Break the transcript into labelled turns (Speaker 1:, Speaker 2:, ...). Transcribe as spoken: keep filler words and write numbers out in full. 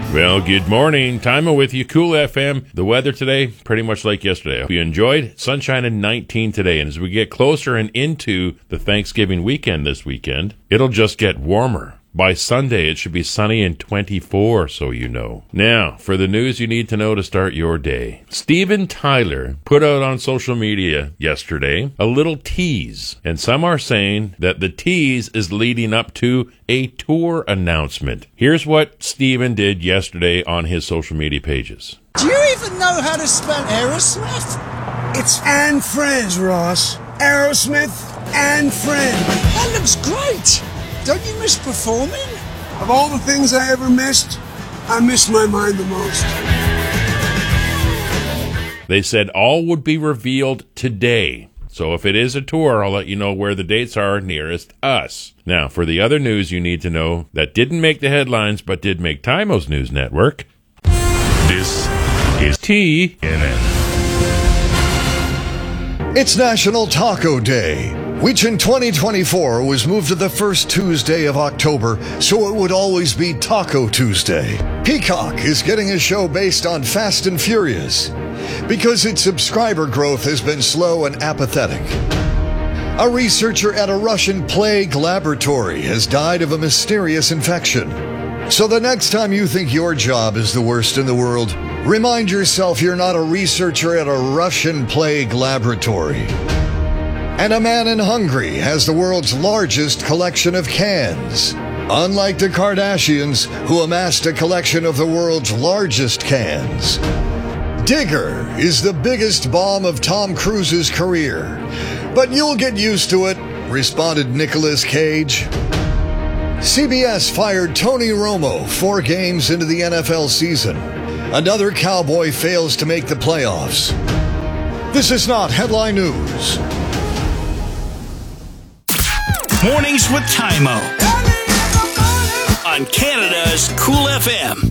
Speaker 1: Well, good morning. Timo with you. Cool F M. The weather today, pretty much like yesterday. Hope you enjoyed. Sunshine and nineteen today. And as we get closer and into the Thanksgiving weekend this weekend, it'll just get warmer. By Sunday, it should be sunny and twenty-four, so you know. Now, for the news you need to know to start your day. Steven Tyler put out on social media yesterday a little tease, and some are saying that the tease is leading up to a tour announcement. Here's what Steven did yesterday on his social media pages.
Speaker 2: Do you even know how to spell Aerosmith?
Speaker 3: It's and Friends, Ross. Aerosmith and Friends.
Speaker 2: That looks great. Don't you miss performing?
Speaker 3: Of all the things I ever missed, I miss my mind the most.
Speaker 1: They said all would be revealed today. So if it is a tour, I'll let you know where the dates are nearest us. Now, for the other news you need to know that didn't make the headlines but did make Timo's news network. This is T N N.
Speaker 4: It's National Taco Day, which in twenty twenty-four was moved to the first Tuesday of October, so it would always be Taco Tuesday. Peacock is getting a show based on Fast and Furious because its subscriber growth has been slow and apathetic. A researcher at a Russian plague laboratory has died of a mysterious infection. So the next time you think your job is the worst in the world, remind yourself you're not a researcher at a Russian plague laboratory. And a man in Hungary has the world's largest collection of cans. Unlike the Kardashians, who amassed a collection of the world's largest cans. Digger is the biggest bomb of Tom Cruise's career. But you'll get used to it, responded Nicolas Cage. C B S fired Tony Romo four games into the N F L season. Another Cowboy fails to make the playoffs. This is not headline news.
Speaker 5: Mornings with Timo on Canada's Cool F M.